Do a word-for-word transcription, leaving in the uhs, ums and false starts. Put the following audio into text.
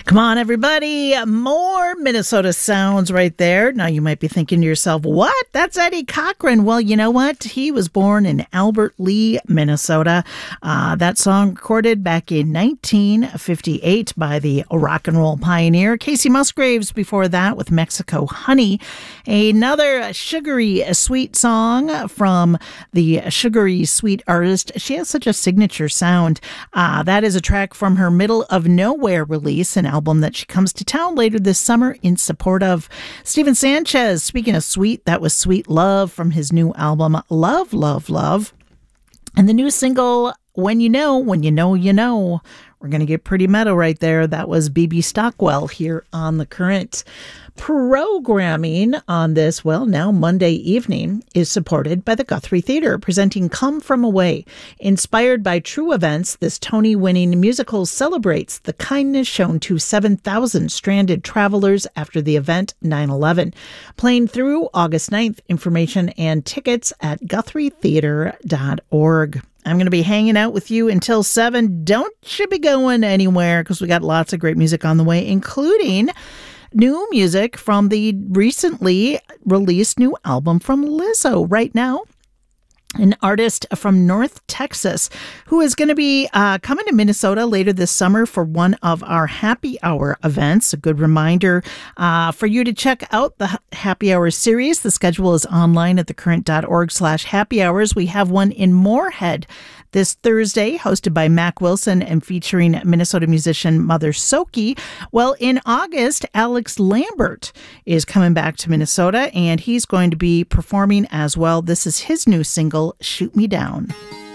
Come on, everybody. More Minnesota sounds right there. Now, you might be thinking to yourself, what? That's Eddie Cochran. Well, you know what? He was born in Albert Lea, Minnesota. Uh, that song recorded back in nineteen fifty-eight by the rock and roll pioneer Casey Musgraves. Before that, with Mexico Honey. Another sugary sweet song from the sugary sweet artist. She has such a signature sound. Uh, that is a track from her Middle of Nowhere release, an album that she comes to town later this summer in support of. Steven Sanchez, speaking of sweet, that was Sweet Love from his new album, Love, Love, Love. And the new single, When You Know, When You Know, You Know. We're going to get pretty metal right there. That was B B Stockwell here on The Current. Programming on this, well, now Monday evening, is supported by the Guthrie Theater, presenting Come From Away. Inspired by true events, this Tony-winning musical celebrates the kindness shown to seven thousand stranded travelers after the event nine eleven. Playing through August ninth, information and tickets at guthrie theater dot org. I'm going to be hanging out with you until seven. Don't you be going anywhere, because we got lots of great music on the way, including new music from the recently released new album from Lizzo. Right now, an artist from North Texas who is going to be uh, coming to Minnesota later this summer for one of our happy hour events. A good reminder uh, for you to check out the happy hour series. The schedule is online at thecurrent.org slash happy hours. We have one in Moorhead this Thursday, hosted by Mac Wilson and featuring Minnesota musician Mother Soki. Well, in August, Alex Lambert is coming back to Minnesota, and he's going to be performing as well. This is his new single, Shoot Me Down.